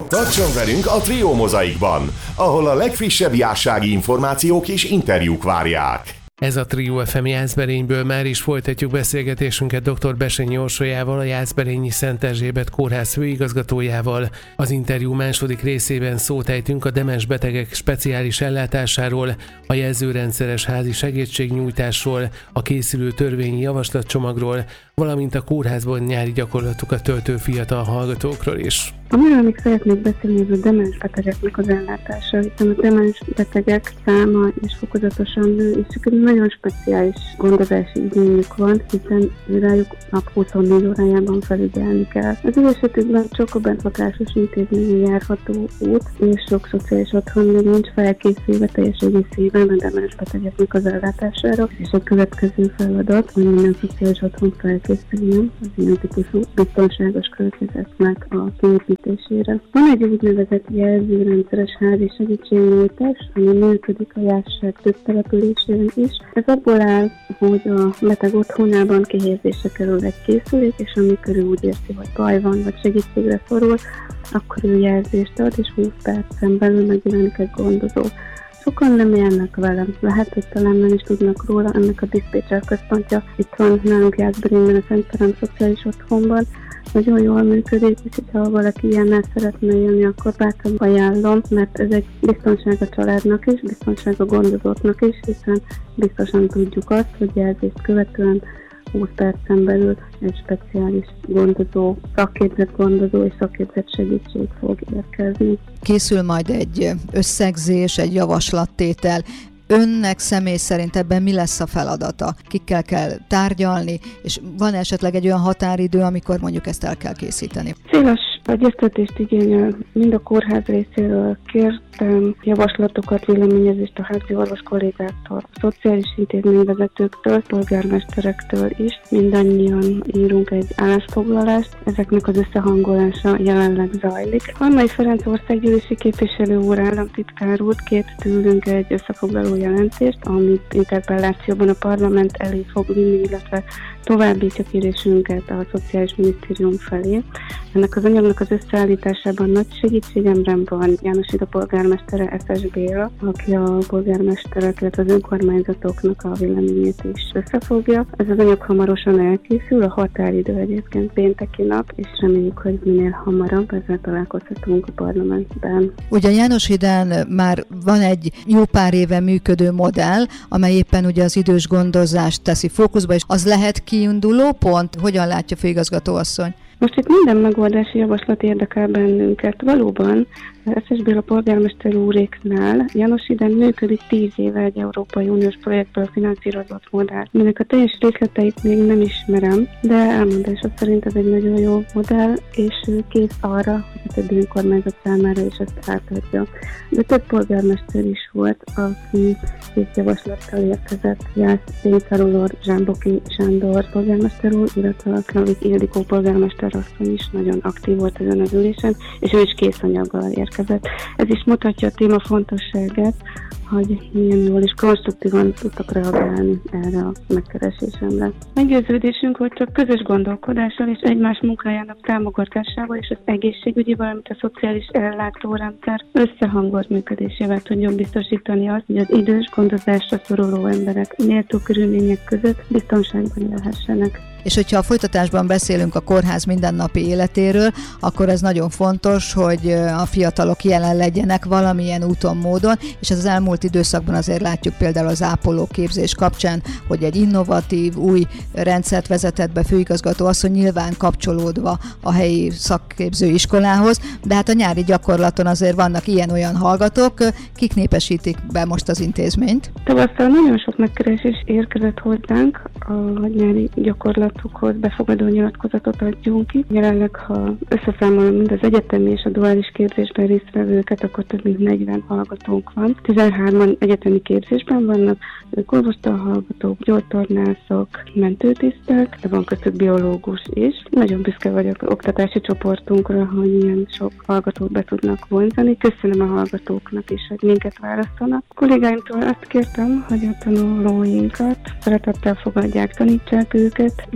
Tartson velünk a Trio Mozaikban, ahol a legfrissebb jársági információk és interjúk várják. Ez a Trio FM Jászberényből, már is folytatjuk beszélgetésünket dr. Bessenyi Orsolyával, a Jászberényi Szent Erzsébet kórház főigazgatójával. Az interjú második részében szót ejtünk a demens betegek speciális ellátásáról, a jelzőrendszeres házi segítségnyújtásról, a készülő törvényi javaslatcsomagról, valamint a kórházban nyári gyakorlatokat töltő fiatal hallgatókról is. Amiről még szeretnék beszélni, ez a demens betegeknek az ellátása, hiszen a demens betegek száma és fokozatosan nő, és csak egy nagyon speciális gondozási igényük van, hiszen rájuk nap 24 órájában felügyelni kell. Az ő esetükben csak a bentlakásos intézményen járható út, és sok szociális otthon még nincs felkészülve teljes egészében a demens betegeknek az ellátására, és a következő feladat, hogy minden szociális otthon felkészüljön az ilyen típusú biztonságos környezetnek a kiépítésére. Van egy úgynevezett jelzőrendszeres házi segítségnyújtás, ami működik a Jászság több településén is. Ez abból áll, hogy a beteg otthonában kihelyezésre kerül egy készülék, és amikor ő úgy érzi, hogy baj van, vagy segítségre szorul, akkor ő jelzést ad, és 20 percen belül megjelenik egy gondozó. Sokan nem élnek velem. Lehet, hogy talán nem is tudnak róla, ennek a diszpécser központja itt van nálunk Jászberényben, a Szent Ferenc Szociális Otthonban. Nagyon jól működik, és ha valaki ilyennel szeretne élni, akkor bátran ajánlom, mert ez egy biztonság a családnak is, biztonság a gondozóknak is, hiszen biztosan tudjuk azt, hogy jelzést követően 20 percen belül egy speciális gondozó, szakképzett gondozó és szakképzett segítség fog érkezni. Készül majd egy összegzés, egy javaslattétel. Önnek személy szerint ebben mi lesz a feladata? Kikkel kell tárgyalni, és van esetleg egy olyan határidő, amikor mondjuk ezt el kell készíteni? Széles egyeztetést igényel mind a kórház részéről. Kértem javaslatokat, véleményezést a házi orvos kollégáktól, a szociális intézményvezetőktől, polgármesterektől is. Mindannyian írunk egy állásfoglalást, ezeknek az összehangolása jelenleg zajlik. Halmai Ferenc országgyűlési képviselő úr, államtitkár úr kért tőlünk egy összefoglaló jelentést, amit interpellációban a parlament elé fog vinni, illetve továbbítja kérésünket a Szociális Minisztérium felé. Ennek az anyagnak az összeállításában nagy segítségemre van János Ida polgármestere, Eszes Béla, aki a polgármesterek, illetve az önkormányzatoknak a véleményét is összefogja. Ez az anyag hamarosan elkészül, a határidő egyébként pénteki nap, és reméljük, hogy minél hamarabb ezzel találkozhatunk a parlamentben. Ugye János Hidán már van egy jó pár éve működő modell, amely éppen ugye az idős gondozást teszi fókuszba, és az lehet kiinduló pont? Hogyan látja főigazgató asszony? Most itt minden megoldási javaslat érdekel bennünket. Valóban Eszes Béla polgármester úréknál János Hidán működik 10 éve egy Európai Uniós projektből finanszírozott modell. Ennek a teljes részleteit még nem ismerem, de elmondása szerint ez egy nagyon jó modell, és kész arra, hogy a többi önkormányzat számára is ezt átadja. De több polgármester is volt, aki két javaslattal érkezett. Jász Tényszarulor, Zsámboki Sándor polgármester úr, illetve a Klavik Ildikó polgármester asszony is nagyon aktív volt ezen az ülésen, és ő is kész anyaggal érkezett. Ez is mutatja a téma fontosságát, hogy milyen jól és konstruktívan tudtak reagálni erre a megkeresésemre. Meggyőződésünk, hogy csak közös gondolkodással és egymás munkájának támogatásával és az egészségügyi, valamint a szociális ellátórendszer összehangolt működésével tudjuk biztosítani azt, hogy az idős gondozásra szoruló emberek méltó körülmények között biztonságban élhessenek. És hogyha a folytatásban beszélünk a kórház mindennapi életéről, akkor ez nagyon fontos, hogy a fiatalok jelen legyenek valamilyen úton, módon, és ez az elmúlt időszakban azért látjuk például az ápolóképzés kapcsán, hogy egy innovatív, új rendszert vezetett be főigazgató asszony, nyilván kapcsolódva a helyi szakképző iskolához, de hát a nyári gyakorlaton azért vannak ilyen-olyan hallgatók, kik népesítik be most az intézményt? Tavasszal nagyon sok megkeresés érkezett hozzánk a nyári gyakorlat befogadó nyilatkozatot adjunk ki. Jelenleg, ha összeszámolom mind az egyetemi és a duális képzésben résztvevőket, akkor több mint 40 hallgatónk van. 13-an egyetemi képzésben vannak, orvostan hallgatók, gyógytornászok, mentőtisztek, de van köztük biológus is. Nagyon büszke vagyok oktatási csoportunkra, hogy ilyen sok hallgatót be tudnak vonzani. Köszönöm a hallgatóknak is, hogy minket választanak. A kollégáimtól azt kértem, hogy a tanulóinkat szeretettel fogadják, tanítsák őket, és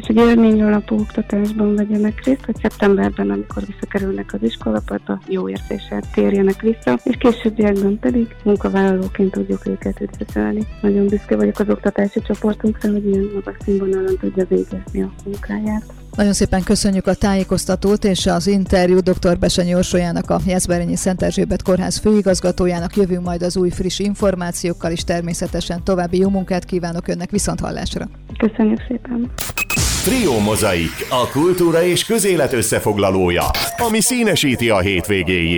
hogy élmény alapú oktatásban vegyenek részt, hogy szeptemberben, amikor visszakerülnek az iskolapadba, jó érzéssel térjenek vissza, és későbbiekben pedig munkavállalóként tudjuk őket üdvözölni. Nagyon büszke vagyok az oktatási csoportunkra, hogy ilyen magas színvonalon tudja végezni a munkáját. Nagyon szépen köszönjük a tájékoztatót és az interjút dr. Bessenyi Orsolyának, a Jászberényi Szent Erzsébet Kórház főigazgatójának. Jövünk majd az új friss információkkal, és természetesen további jó munkát kívánok önnek, viszonthallásra. Köszönjük szépen! Trio Mozaik, a kultúra és közélet összefoglalója, ami színesíti a hétvégéjét.